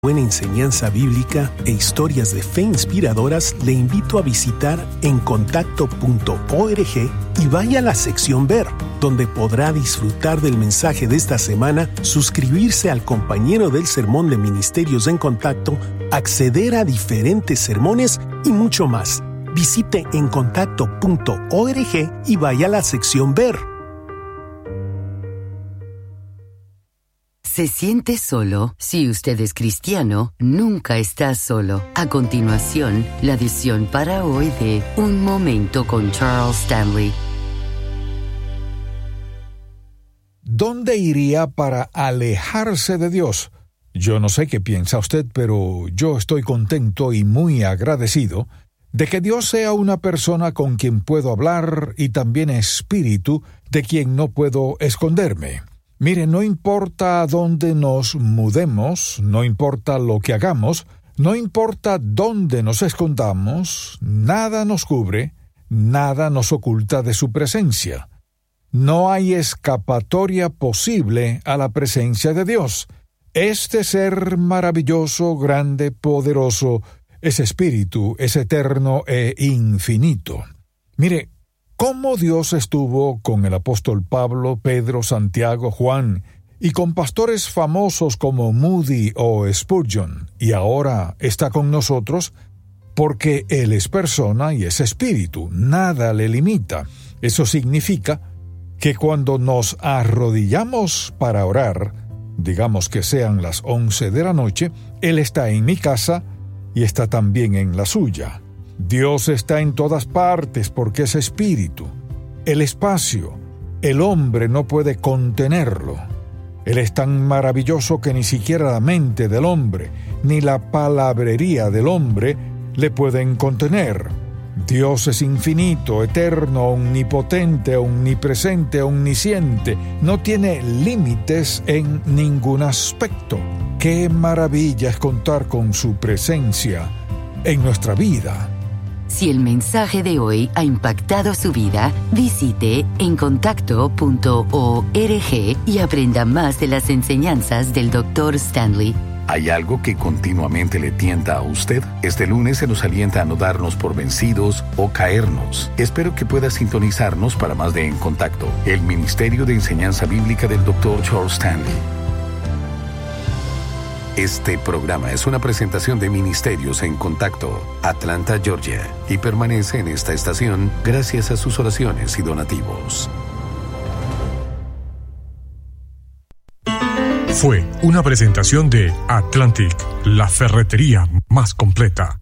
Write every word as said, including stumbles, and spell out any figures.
Buena enseñanza bíblica e historias de fe inspiradoras, le invito a visitar encontacto punto org y vaya a la sección Ver, donde podrá disfrutar del mensaje de esta semana, suscribirse al compañero del sermón de Ministerios en Contacto, acceder a diferentes sermones y mucho más. Visite encontacto punto org y vaya a la sección Ver. ¿Se siente solo? Si usted es cristiano, nunca está solo. A continuación, la edición para hoy de Un Momento con Charles Stanley. ¿Dónde iría para alejarse de Dios? Yo no sé qué piensa usted, pero yo estoy contento y muy agradecido de que Dios sea una persona con quien puedo hablar y también espíritu de quien no puedo esconderme. Mire, no importa dónde nos mudemos, no importa lo que hagamos, no importa dónde nos escondamos, nada nos cubre, nada nos oculta de su presencia. No hay escapatoria posible a la presencia de Dios. Este ser maravilloso, grande, poderoso, es espíritu, es eterno e infinito. Mire, cómo Dios estuvo con el apóstol Pablo, Pedro, Santiago, Juan, y con pastores famosos como Moody o Spurgeon, y ahora está con nosotros, porque Él es persona y es espíritu, nada le limita. Eso significa que cuando nos arrodillamos para orar, digamos que sean las once de la noche, Él está en mi casa y está también en la suya. Dios está en todas partes porque es espíritu. El espacio, el hombre no puede contenerlo. Él es tan maravilloso que ni siquiera la mente del hombre, ni la palabrería del hombre le pueden contener. Dios es infinito, eterno, omnipotente, omnipresente, omnisciente. No tiene límites en ningún aspecto. ¡Qué maravilla es contar con su presencia en nuestra vida! Si el mensaje de hoy ha impactado su vida, visite encontacto punto org y aprenda más de las enseñanzas del doctor Stanley. ¿Hay algo que continuamente le tienta a usted? Este lunes se nos alienta a no darnos por vencidos o caernos. Espero que pueda sintonizarnos para más de En Contacto, el Ministerio de Enseñanza Bíblica del doctor Charles Stanley. Este programa es una presentación de Ministerios en Contacto, Atlanta, Georgia, y permanece en esta estación gracias a sus oraciones y donativos. Fue una presentación de Atlantic, la ferretería más completa.